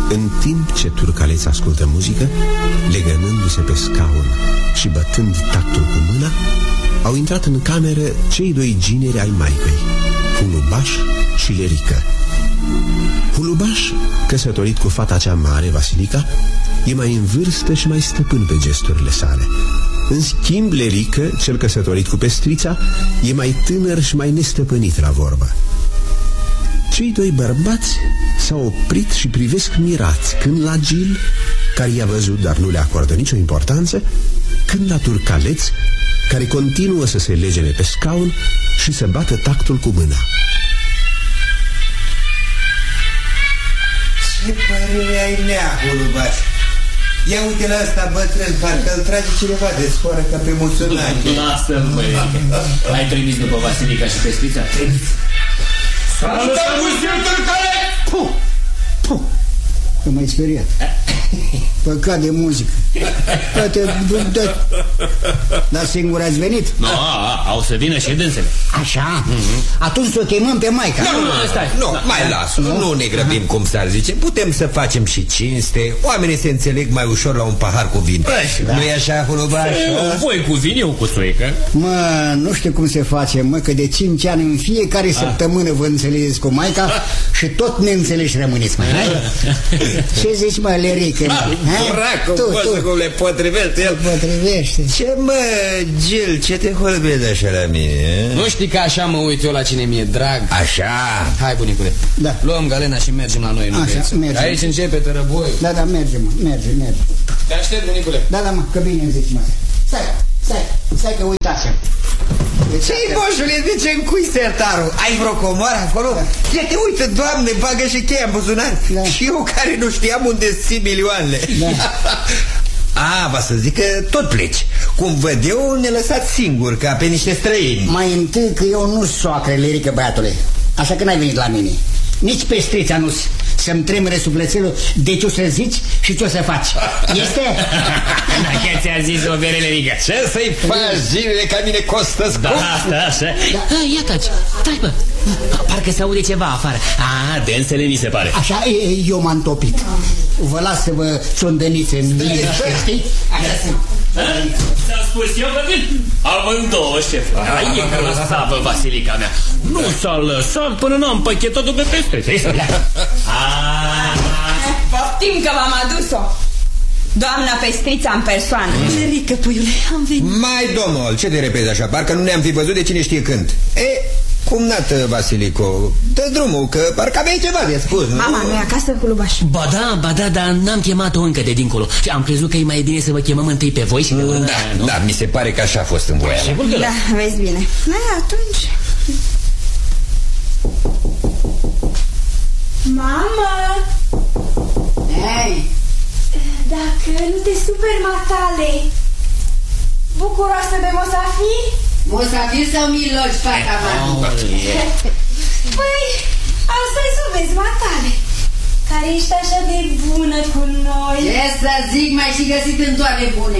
În timp ce Turcaleț ascultă muzică, legănându-se pe scaun și bătând tactul cu mâna, au intrat în cameră cei doi gineri ai maicăi, Hulubaș și Lerică. Hulubaș, căsătorit cu fata cea mare, Vasilica, e mai în vârstă și mai stăpân pe gesturile sale. În schimb, Lerică, cel căsătorit cu Pestrița, e mai tânăr și mai nestăpânit la vorbă. Cei doi bărbați s-au oprit și privesc mirați, când la Gil, care i-a văzut, dar nu le acordă nicio importanță, când la Turcaleț, care continuă să se legene pe scaun și să bată tactul cu mâna. Ce părere ai, nea, Hulubaș? Ia uite la ăsta bătrân, parcă îl trage cineva de scoară ca pe muțunani. Lasă-l, băi. Ai trimis după Vasilica și Pestrița? Trimis. Salut, Augustin Turcaleț! Puh! Puh! Că m-ai speriat. Păcat de muzică. Dar singur ați venit? Nu, au să vină și dânsele. Așa? Atunci să o chemăm pe maica. Nu, mai las-o. Nu ne grăbim, cum s-ar zice. Putem să facem și cinste. Oamenii se înțeleg mai ușor la un pahar cu vin. Nu-i așa, Hulubaș? Voi cu vin, eu cu țuică. Mă, nu știu cum se face, mă, că de 5 ani în fiecare săptămână vă înțelegeți cu maica și tot neînțeleși rămâneți, mai. Ce zici, mă, Lerică? Dracu, poți cum le potrivește el. Potrivește. Ce, mă, Gil, ce te holbezi așa la mine? Nu știi că așa mă uit eu la cine mi-e drag? Așa? Hai, bunicule, da. Luăm galena și mergem la noi. Așa, mergem. Aici începe tărăboiul. Da, mergem, mă, mergem. Te aștept, bunicule. Da, mă, că bine îmi zici, mă. Stai că uitați-mi. Ce-i, moșule, de ce încui sertarul? Ai vreo comoară acolo? Ce te uită, Doamne, bagă și cheia în buzunar. Și eu care nu știam unde ții milioanele. Va să zic că tot pleci. Cum văd eu, ne lăsați singuri, ca pe niște străini. Mai întâi că eu nu-s soacră, Lerică, băiatule. Așa că n-ai venit la mine. Nici Pestrița nu-s. Să-mi tremure sufletelul de ce o să zici și ce o să faci. Este? Dacă ți-a zis o bere, Lerică. Ce să-i faci, zilele, ca mine costă scump? Da. Ia taci, stai, bă. Parcă se aude ceva afară. Dânsele mi se pare. Așa, eu m-am topit. Vă las să vă ciondăniți în liniște, știi? Așa sunt. Ți-am spus eu că vin amândouă, șef. E grosavă, Vasilica mea. Nu s-a lăsat până n-am pachetat-o pe Pestrița. Poftim că v-am adus-o. Doamna Pestrița în persoană. Lerică, puiule, am venit. Mai, domnul, ce te repezi așa? Parcă nu ne-am fi văzut de cine știe când. Cum nată, Vasilico? Dă drumul, că parcă aveai ceva de spus, nu? Mama nu e acasă, Hulubaș? Ba da, dar n-am chemat-o încă de dincolo. Și am crezut că e mai bine să vă chemăm întâi pe voi și pe urmă, nu? Da, mi se pare că așa a fost în voia. Da, vezi bine. Atunci... Mama! Hei! Dacă nu te superi, matale, bucuroasă de mosafiri? Mosafiri sau miloci, fata mea? Păi, asta-i să vezi, matale, care ești așa de bună cu noi. Ce să zic, mai și găsit în toate bune.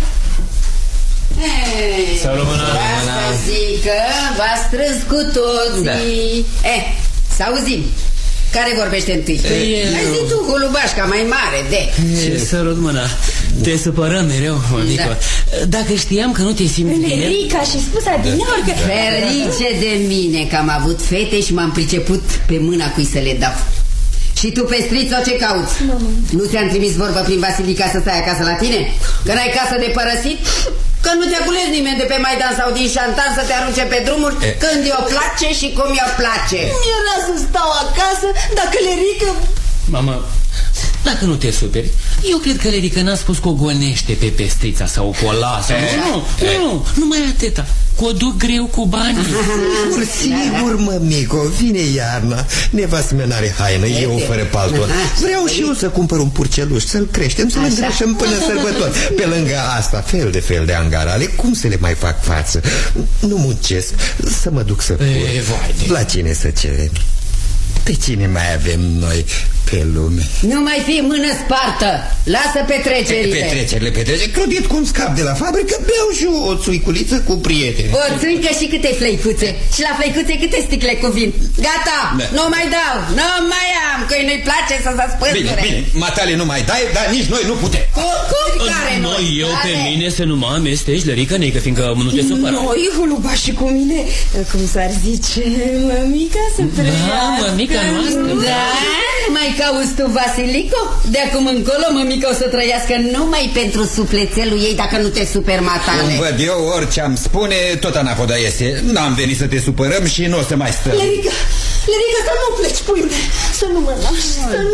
Să rămână. Asta zic că v-ați strâns cu toții. Să auzim. Care vorbește întâi? Hai zi tu, Hulubașca, mai mare, Ce sărut mâna. Te supărăm mereu, Nico. Dacă știam că nu te simți bine... Lerica și spus adineori că... Ferice de mine că am avut fete și m-am priceput pe mâna cui să le dau. Și tu, Pestrițo, ce cauți? Nu ți-am trimis vorbă prin Vasilica să stai acasă la tine? Că n-ai casă de părăsit? Că nu te aculezi nimeni de pe Maidan sau din Șantan să te arunce pe drumuri când i-o place și cum i-o place. Mi-era să stau acasă dacă Lerică... Mama, dacă nu te superi, eu cred că Lerică n-a spus că o gonește pe Pestrița sau că o lasă. Nu, numai atâta. Că o duc greu cu bani. Sigur, mămico, vine iarna. Nevastă mea n-are haină, eu fără palton. Vreau și eu să cumpăr un purceluș, să-l creștem, să-l îngrașăm până sărbători. Pe lângă asta, fel de fel de angarale, cum să le mai fac față? Nu muncesc, să mă duc să cur. La cine să cerem? Pe cine mai avem noi? Pe Pe lume. Nu mai fi mână spartă. Lasă petrecerile. Petrecerile. Crudit cum scap de la fabrică, beau și o țuiculiță cu prieteni. O țuică și câte flăicuțe. Și la flăicuțe câte sticle cu vin. Gata, nu mai dau, nu mai am, că nu-i place să se spânzure. Bine, matale nu mai dai, dar nici noi nu putem. Cum care noi? Eu pe mine să nu mă amesteci, Lărică, neică, fiindcă nu te supăra. Noi, Huluba și cu mine, cum s-ar zice, mămica să trăiască. Da, mămica noastră. Da, mai cauți tu, Vasilico? De acum încolo, mămica o să trăiască numai pentru sufletelul ei, dacă nu te super, matale. Cum văd eu, orice am spune, tot anapoda iese. N-am venit să te supărăm și nu o să mai stăm. Lerica, să nu pleci, puiule. Să nu mă lași,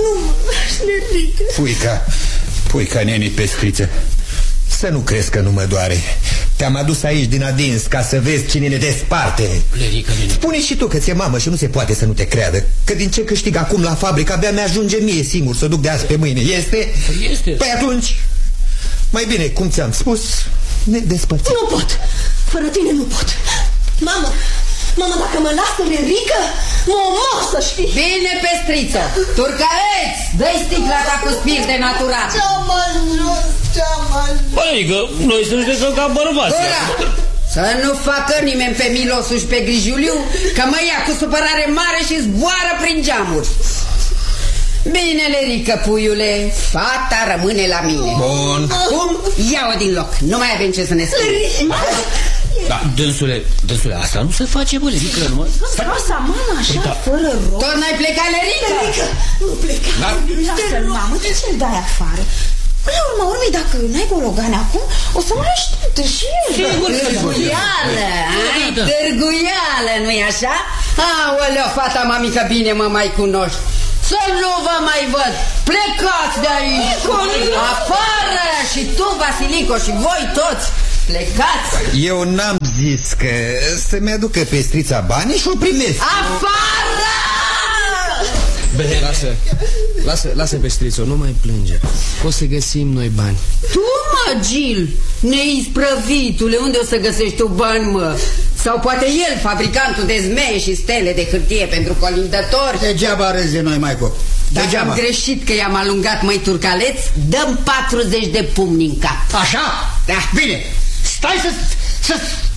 Lerica. Puica, neni Pestriță. Să nu crezi că nu mă doare. Te-am adus aici din adins ca să vezi cine ne desparte. Lerica, spune și tu că ți-e mamă și nu se poate să nu te creadă. Că din ce câștig acum la fabrică abia mi-ajunge mie singur să duc de azi pe mâine. Este? Este. Păi atunci, mai bine, cum ți-am spus, ne despărțim. Nu pot. Fără tine nu pot. Mama, dacă mă lasă Lerica, mă omor, să știi. Bine, Pestriță. Turcaleți, dă-i sticla ta cu spirit de natural. Lărică, noi să judecăm ca bărbați. Să nu facă nimeni pe Milosul și pe Grijuliu, că mă ia cu supărare mare și zboară prin geamuri. Bine, Lerică, puiule, fata rămâne la mine. Bun. Cum? Ia-o din loc, nu mai avem ce să ne spune. Da, dânsule, asta nu se face, bă, Lerică, nu mă... Rosa, mama, așa, fără rost. Tot n-ai plecat, Lerică? Nu pleca. Lasă-l, mamă, de ce-l dai afară? La urma urmei, dacă n-ai gologane acum, o să mai aștepte și el. Târguială, târguială, nu-i așa? Aoleu, fata mamică, bine mă mai cunoști. Să nu vă mai văd. Plecați de aici. Afară. Și tu, Vasilico, și voi toți. Plecați. Eu n-am zis că să-mi aducă Pestrița banii și o primesc. Afară. Lasă Pestrițo, nu mai plânge. O să găsim noi bani. Tu, mă, Gil, neisprăvitule, unde o să găsești tu bani, mă? Sau poate el, fabricantul de zmeie și stele de hârtie pentru colindători? Degeaba râzi de noi, Maico. Dacă am greșit că i-am alungat, măi, turcaleț, dăm 40 de pumni în cap. Așa? Da. Bine. Stai să...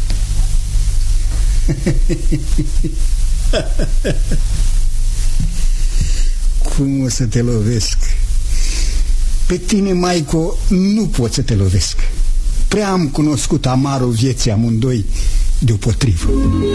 Cum o să te lovesc? Pe tine, Maico, nu pot să te lovesc. Prea am cunoscut amarul vieții amândoi deopotrivă.